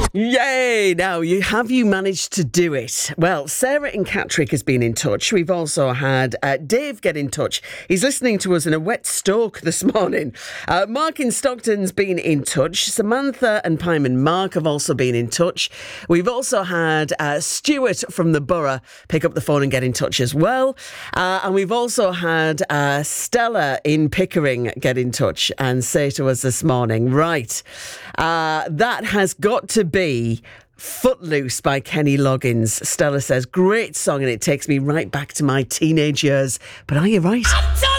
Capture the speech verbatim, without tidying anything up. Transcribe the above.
Yay! Now, you have you managed to do it? Well, Sarah in Catterick has been in touch. We've also had uh, Dave get in touch. He's listening to us in a wet Stoke this morning. Uh, Mark in Stockton's been in touch. Samantha and Pyman Mark have also been in touch. We've also had uh, Stuart from the Borough pick up the phone and get in touch as well. Uh, and we've also had uh, Stella in Pickering get in touch and say to us this morning, right, uh, that has got to be Footloose by Kenny Loggins. Stella says, great song, and it takes me right back to my teenage years. But are you right?